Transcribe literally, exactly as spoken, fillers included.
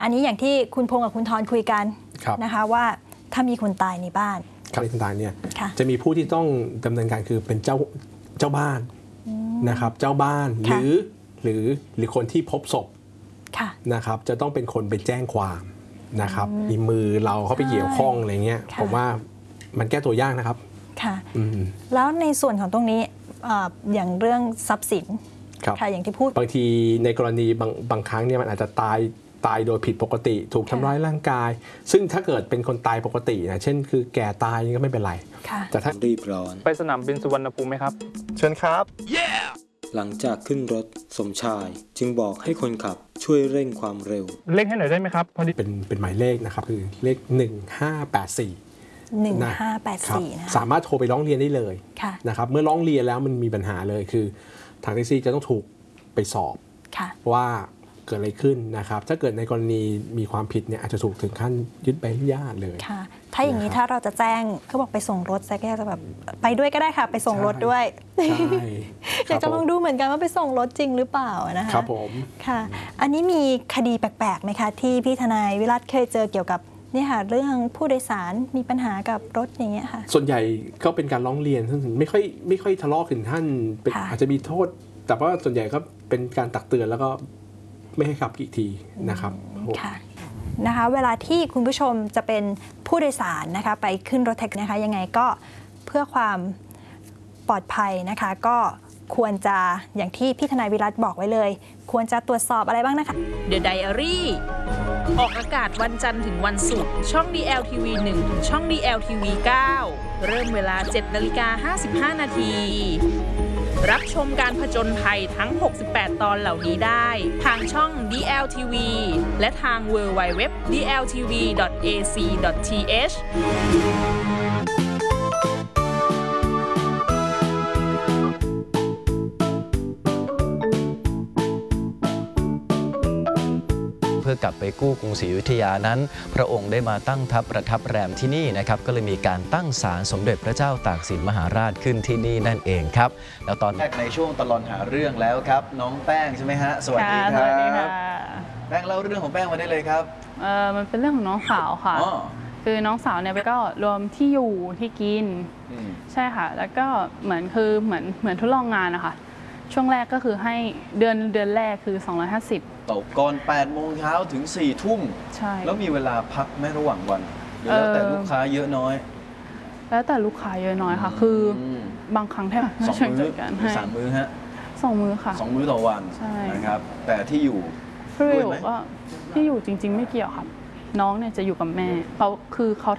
อันนี้อย่างที่คุณพงษ์กับคุณธรคุยกันนะคะว่าถ้ามีคนตายในบ้านการคนตายเนี่ยจะมีผู้ที่ต้องดำเนินการคือเป็นเจ้าเจ้าบ้านนะครับเจ้าบ้านหรือหรือหรือคนที่พบศพนะครับจะต้องเป็นคนไปแจ้งความนะครับมีมือเราเข้าไปเกี่ยวข้องอะไรเงี้ยผมว่ามันแก้ตัวยากนะครับค่ะแล้วในส่วนของตรงนี้อย่างเรื่องทรัพย์สินค่ะอย่างที่พูดบางทีในกรณีบางบางครั้งเนี่ยมันอาจจะตายตายโดยผิดปกติถูกทำร้ายร่างกายซึ่งถ้าเกิดเป็นคนตายปกตินะเช่นคือแก่ตายก็ไม่เป็นไรแต่ถ้ารีบร้อนไปสนามบินสุวรรณภูมิไหมครับเชิญครับ yeah! หลังจากขึ้นรถสมชายจึงบอกให้คนขับช่วยเร่งความเร็วเร่งให้หน่อยได้ไหมครับพอดีเป็นเป็นหมายเลขนะครับคือเลขหนึ่งห้าแปดสี่หนึ่งห้าแปดสี่นะสามารถโทรไปร้องเรียนได้เลยนะครับเมื่อร้องเรียนแล้วมันมีปัญหาเลยคือทางแท็กซี่จะต้องถูกไปสอบว่าเกิดอะไรขึ้นนะครับถ้าเกิดในกรณีมีความผิดเนี่ยอาจจะถูกถึงขั้นยึดใบอนุญาตเลยค่ะถ้าอย่างนี้ถ้าเราจะแจ้งเขาบอกไปส่งรถแซกก็จะแบบไปด้วยก็ได้ค่ะไปส่งรถด้วยอยากจะลองดูเหมือนกันว่าไปส่งรถจริงหรือเปล่านะคะครับผมค่ะอันนี้มีคดีแปลกๆไหมคะที่พี่ทนายวิรัตเคยเจอเกี่ยวกับนี่ค่ะเรื่องผู้โดยสารมีปัญหากับรถอย่างเงี้ยค่ะส่วนใหญ่ก็เป็นการร้องเรียนซึ่งไม่ค่อยไม่ค่อยทะเลาะถึงท่านอาจจะมีโทษแต่ว่าส่วนใหญ่ก็เป็นการตักเตือนแล้วก็ไม่ให้ขับกี่ทีนะครับค่ะนะคะเวลาที่คุณผู้ชมจะเป็นผู้โดยสารนะคะไปขึ้นรถแท็กซี่นะคะยังไงก็เพื่อความปลอดภัยนะคะก็ควรจะอย่างที่พี่ทนายวิรัตบอกไว้เลยควรจะตรวจสอบอะไรบ้างนะคะ The Diary ออกอากาศวันจันทร์ถึงวันศุกร์ช่อง ดี แอล ที วี หนึ่ง ถึงช่อง ดี แอล ที วี เก้า เริ่มเวลา เจ็ดนาฬิกาห้าสิบห้านาทีรับชมการผจญภัยทั้งหกสิบแปดตอนเหล่านี้ได้ทางช่อง ดี แอล ที วี และทาง ดับเบิลยู ดับเบิลยู ดับเบิลยู ดอท ดี แอล ที วี ดอท เอ ซี ดอท ที เอชเพื่อกลับไปกู้กรุงศรีอยุธยานั้นพระองค์ได้มาตั้งทัพประทับแรมที่นี่นะครับก็เลยมีการตั้งศาลสมเด็จพระเจ้าตากสินมหาราชขึ้นที่นี่นั่นเองครับแล้วตอนแรกในช่วงตลอดหาเรื่องแล้วครับน้องแป้งใช่ไหมฮะสวัสดีครับแป้งเล่าเรื่องของแป้งมาได้เลยครับเออมันเป็นเรื่องของน้องสาวค่ะคือน้องสาวเนี่ยก็รวมที่อยู่ที่กินใช่ค่ะแล้วก็เหมือนคือเหมือนเหมือนทดลองงานนะคะช่วงแรกก็คือให้เดือนเดือนแรกคือสองร้อยห้าสิบตกก่อนแปดโมงเช้าถึงสี่ทุ่มใช่แล้วมีเวลาพักไม่ระหว่างวันแล้วแต่ลูกค้าเยอะน้อยแล้วแต่ลูกค้าเยอะน้อยค่ะคือบางครั้งแทบไม่ใช่จัดการให้สามมื้อฮะสองมื้อค่ะสองมื้อต่อวันนะครับแต่ที่อยู่พี่อยู่ก็ที่อยู่จริงๆไม่เกี่ยวครับน้องเนี่ยจะอยู่กับแม่เขาคือเขา